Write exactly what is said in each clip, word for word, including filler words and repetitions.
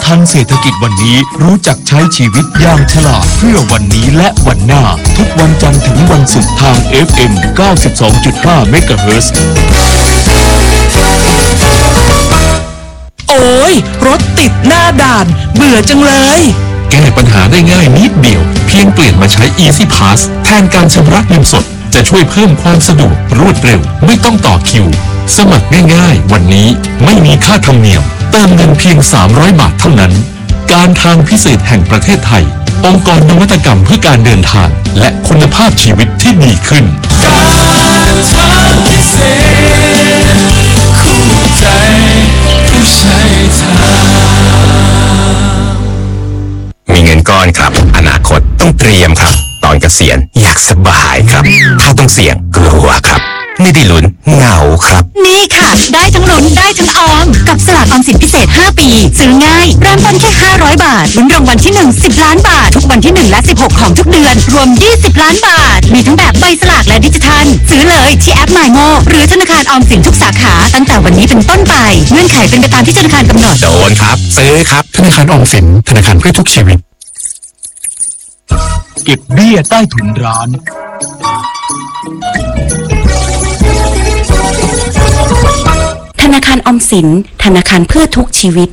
ทันเศรษฐกิจวันนี้รู้จักใช้ชีวิตอย่างฉลาดเพื่อวันนี้และวันหน้าทุกวันจันทร์ถึงวันศุกร์ทาง เอฟ เอ็ม เก้าสิบสองจุดห้า เมกะเฮิรตซ์โอ้ยรถติดหน้าด่านเบื่อจังเลยแก้ปัญหาได้ง่ายนิดเดียวเพียงเปลี่ยนมาใช้ Easy Pass แทนการชำระเงินสดจะช่วยเพิ่มความสะดวกรวดเร็วไม่ต้องต่อคิวสมัครง่ายๆวันนี้ไม่มีค่าธรรมเนียมเติมเงินเพียงสามร้อยบาทเท่านั้นการทางพิเศษแห่งประเทศไทยองค์กรนวัตกรรมเพื่อการเดินทางและคุณภาพชีวิตที่ดีขึ้นการทางพิเศษคู่ใจผู้ใช้ทางมีเงินก้อนครับอนาคตต้องเตรียมครับตอนเกษียณอยากสบายครับถ้าต้องเสี่ยงกลัวครับไม่ได้ลุ้นเหงาครับนี่ค่ะได้ทั้งลุ้นได้ทั้งออมกับสลากออมสินพิเศษห้าปีซื้อง่ายเริ่มต้นแค่ห้าร้อยบาทลุ้นรางวัลที่หนึ่ง สิบล้านบาททุกวันที่หนึ่งและสิบหกของทุกเดือนรวมยี่สิบล้านบาทมีทั้งแบบใบสลากและดิจิทัลซื้อเลยที่แอป มาย โม หรือธนาคารออมสินทุกสาขาตั้งแต่วันนี้เป็นต้นไปเงื่อนไขเป็นไปตามที่ธนาคารกำหนดโดนครับซื้อครับธนาคารออมสินธนาคารเพื่อทุกชีวิตเก็บเบี้ยใต้ถุนร้านธนาคารออมสินธนาคารเพื่อทุกชีวิต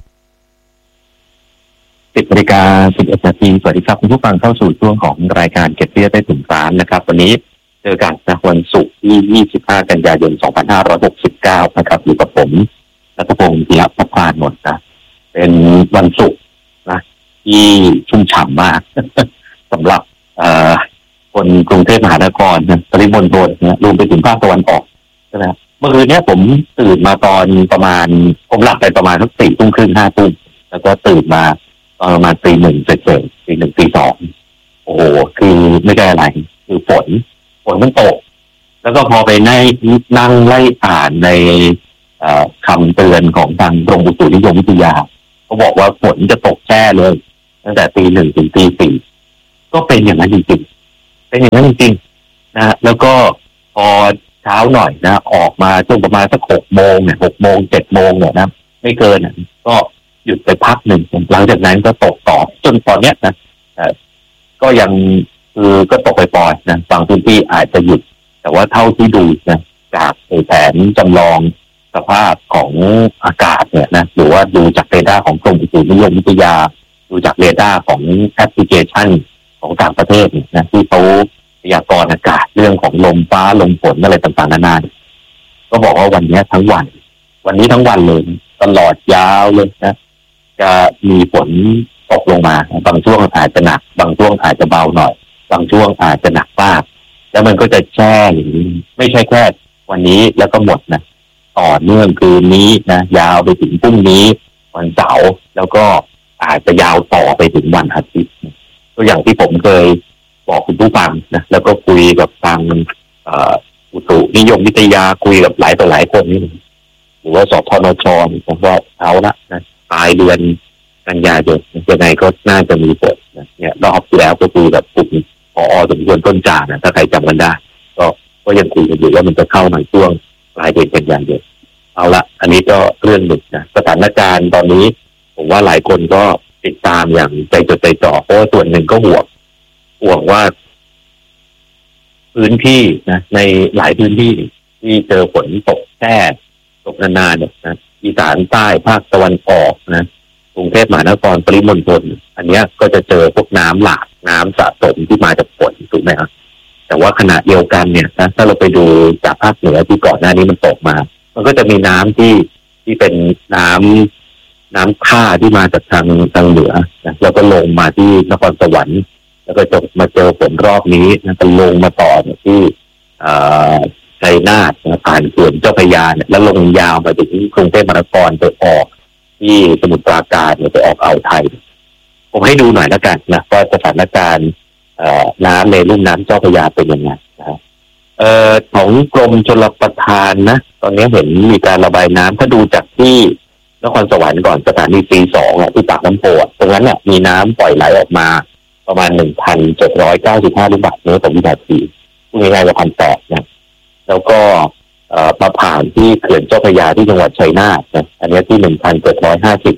สิบนาฬิกาสิบเอ็ดนาทีสวัสดีครับคุณผู้ฟังเข้าสู่ช่วงของรายการเก็บเบี้ยใต้ถุนร้านนะครับวันนี้เจอกันนะวันศุกร์ที่ยี่สิบห้ากันยายนสองพันห้าร้อยหกสิบเก้านะครับอยู่กับผมรัตพงศ์ธีรประภาสหมดนะเป็นวันศุกร์นะที่ชุ่มฉ่ำมาก สำหรับคนกรุงเทพมหานครนะปริมณฑลนะรวมไปถึงภาคตะวันออกใช่ไหมเมื่อคืนนี้ผมตื่นมาตอนประมาณผมหลับไปประมาณสักสี่ทุ่มครึ่งห้าทุ่มแล้วก็ตื่นมาตอนประมาณตีหนึ่งเสร็จเสร็จตีหนึ่งตีสองโอ้โหคือไม่ได้อะไรคือฝนฝนมันตกแล้วก็พอไปนั่งนั่งไล่อ่านในคำเตือนของทางกรมอุตุนิยมวิทยาเขาบอกว่าฝนจะตกแช่เลยตั้งแต่ตีหนึ่งถึงตีสี่ก็เป็นอย่างนั้นจริงๆเป็นอย่างนั้นจริงๆนะแล้วก็พอเช้าหน่อยนะออกมาช่วงประมาณสักหกโมงเนี่ยหกโมงเจ็ดโมงเนี่ยนะไม่เกินก็หยุดไปพักหนึ่งหลังจากนั้นก็ตกต่อจนตอนเนี้ยนะก็ยังคือก็ตกไปปล่อยนะบางพื้นที่อาจจะหยุดแต่ว่าเท่าที่ดูนะจากแผนจำลองสภาพของอากาศเนี่ยนะหรือว่าดูจากเรดาร์ของกรมอุตุนิยมวิทยาดูจากเรดาร์ของแอปพลิเคชันของต่างประเทศนะที่เขาพยากรณ์อากาศเรื่องของลมฟ้าลมฝนอะไรต่างๆนานาก็บอกว่าวันนี้ทั้งวันวันนี้ทั้งวันเลยตลอดยาวเลยนะจะมีฝนตกลงมาบางช่วงอาจจะหนักบางช่วงอาจจะเบาหน่อยบางช่วงอาจจะหนักมากแล้วมันก็จะแช่อย่างนี้ไม่ใช่แค่วันนี้แล้วก็หมดนะต่อเนื่องคืนนี้นะยาวไปถึงพรุ่งนี้วันเสาร์แล้วก็อาจจะยาวต่อไปถึงวันอาทิตย์ตัวอย่างที่ผมเคยบอกคุณผู้ฟังนะแล้วก็คุยกับทางอุตุนิยมวิทยาคุยกับหลายต่อหลายคนนี่หรือว่าสพนชผมว่าเอาละนะปลายเดือนกันยายนยังไงก็น่าจะมีฝนนะเนี่ยรอบที่แล้วก็คุยกับกลุ่มผอ.สมควรต้นจานะถ้าใครจำกันได้ก็ก็ยังคุยกันอยู่ว่ามันจะเข้าในช่วงปลายเดือนกันยายนเอาละอันนี้ก็เรื่องหนึ่งนะสถานการณ์ตอนนี้ผมว่าหลายคนก็ติดตามอย่างใจจดใจจ่อเพราะว่าส่วนหนึ่งก็ห่วงห่วงว่าพื้นที่นะในหลายพื้นที่ที่เจอฝนตกแช่ตกนานๆเนี่ยนะอีสานใต้ภาคตะวันออกนะกรุงเทพมหานครปริมณฑลอันนี้ก็จะเจอพวกน้ำหลากน้ำสะสมที่มาจากฝนถูกไหมครับแต่ว่าขณะเดียวกันเนี่ยนะถ้าเราไปดูจากภาคเหนือที่ก่อนหน้านี้มันตกมามันก็จะมีน้ำที่ที่เป็นน้ำน้ำค่าที่มาจากทางทางเหนือนะแล้วก็ลงมาที่นครสวรรค์แล้วก็จะมาเจอฝนรอบนี้นะจะลงมาต่อที่ชัยนาทผ่านเขื่อนเจ้าพระยาเนี่ยแล้วลงยาวมาถึงกรุงเทพมหานครไปออกที่สมุทรปราการไปออกอ่าวไทยผมให้ดูหน่อยแล้วกันนะว่าสถานการณ์น้ำในลุ่มน้ำเจ้าพระยาเป็นยังไงนะเอ่อของกรมชลประทานนะตอนนี้เห็นมีการระบายน้ำถ้าดูจากที่นครสวรรค์ก่อนสถานีตีสองอ่ะที่ปากน้ำโพตรงนั้นเนี่ยมีน้ำปล่อยไหลออกมาประมาณหนึ่งพันเจ็ดร้อยเก้าสิบห้าลูกบาศก์เมตรต่อวินาทีพูดง่ายๆว่าพันแปดนะแล้วก็มาผ่านที่เขื่อนเจ้าพระยาที่จังหวัดชัยนาทนะอันนี้ที่หนึ่งพันเจ็ดร้อยห้าสิบ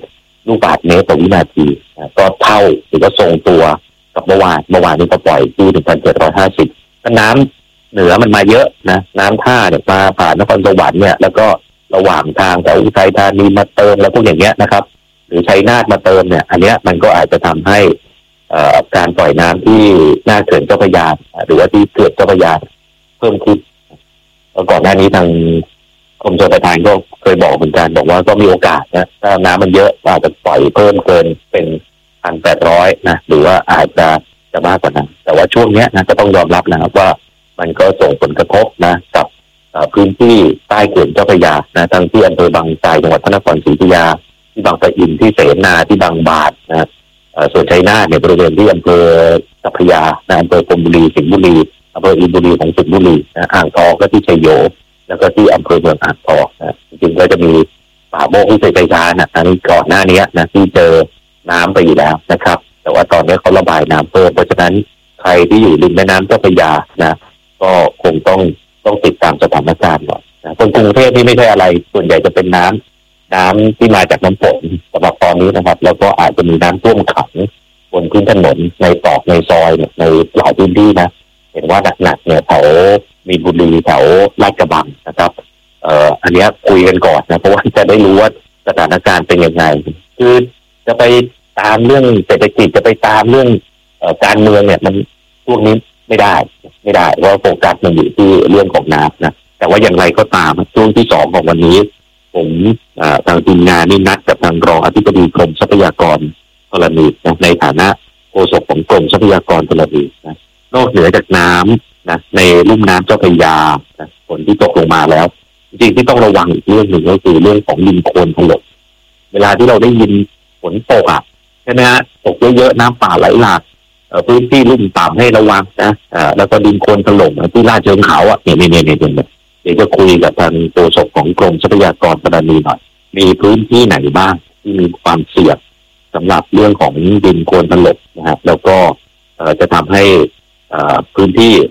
ลูกบาศก์เมตรต่อวินาทีนะก็เท่าหรือว่าทรงตัวกับเมื่อวานเมื่อวานนี้ก็ปล่อยที่ หนึ่งพันเจ็ดร้อยห้าสิบ ก็น้ำเหนือมันมาเยอะนะน้ำท่าเนี่ยมาผ่านนครสวรรค์เนี่ยแล้วก็ระหว่างทางแต่อุทัยธานีมาเติมแล้วพวกอย่างเงี้ยนะครับหรือชัยนาทมาเติมเนี่ยอันเนี้ยมันก็อาจจะทำให้การปล่อยน้ำที่หน้าเขื่อนเจ้าพระยาหรือว่าที่เขื่อนเจ้าพระยาเพิ่มขึ้นแล้วก่อนหน้านี้ทางกรมชลประทานก็เคยบอกเหมือนกันบอกว่าก็มีโอกาสนะถ้าน้ำมันเยอะอาจจะปล่อยเพิ่มเกินเป็นพันแปดร้อยนะหรือว่าอาจจะจะมากกว่านั้นแต่ว่าช่วงเนี้ยนะก็ต้องยอมรับนะครับว่ามันก็ส่งผลกระทบนะกับพื้นที่ใต้เขื่อนเจ้าพระยานะทั้งที่อำเภอบางไทรจังหวัดพระนครศรีอยุธยาที่บางปะอินที่เสนาที่บางบาทนะส่วนชัยนาทเนี่ยบริเวณที่อำเภอสัพยานะอำเภอกรมบุรีสิงห์บุรีอำเภออินบุรีของสิงห์บุรีนะอ่างทองก็ที่ชัยโยแล้วก็ที่อำเภอเมืองอ่างทองนะจริงๆก็จะมีป่าโมกที่ชัยชาญนะอันนี้ก่อนหน้านี้นะที่เจอน้ำไปอยู่แล้วนะครับแต่ว่าตอนนี้เขาระบายน้ำเพิ่มเพราะฉะนั้นใครที่อยู่ริมแม่น้ำเจ้าพระยานะก็คงต้องต้องติดตามสถานการณ์ก่อนนะคนกรุงเทพนี่ไม่ใช่อะไรส่วนใหญ่จะเป็นน้ำน้ำที่มาจากน้ำฝนสำหรับตอนนี้นะครับแล้วก็อาจจะมีน้ำท่วมขังบนพื้นถนนในตรอกในซอยในหลายพื้นที่นะเห็นว่าหนักๆเนี่ยแถวมีนบุรีแถวลาดกระบังนะครับเอ่ออันนี้คุยกันก่อนนะเพราะว่าจะได้รู้ว่าสถานการณ์เป็นยังไงคือจะไปตามเรื่องเศรษฐกิจจะไปตามเรื่องเอ่อการเมืองเนี่ยมันพวกนี้ไม่ได้ไม่ได้เพราะโฟกัสมันอยู่ที่เรื่องของน้ำนะแต่ว่าอย่างไรก็ตามช่วงที่สองของวันนี้ผมทางทีมงานนี่นัดกับทางรองอธิบดีกรมทรัพยากรธรณีนะในฐานะโฆษกของกรมทรัพยากรธรณีนะนอกเหนือจากน้ำนะในลุ่มน้ำเจ้าพระยานะฝนที่ตกลงมาแล้วจริงๆที่ต้องระวังอีกเรื่องหนึ่งก็คือเรื่องของดินโคลนถล่มเวลาที่เราได้ยินฝนตกอ่ะใช่ไหมฮะตกเยอะๆน้ำป่าไหลหลากพื้นที่ลุ่มต่ำให้ระวังนะแล้วก็ดินโคลนถล่มที่ลาดเชิงเขาอ่ะเนี่ยเนี่ยเนี่ยเนี่ยเดี๋ยวจะคุยกับทางโฆษกของกรมทรัพยากรธรณีหน่อยมีพื้นที่ไหนบ้างที่มีความเสี่ยงสำหรับเรื่องของดินโคลนถล่มนะครับแล้วก็จะทำให้พื้นที่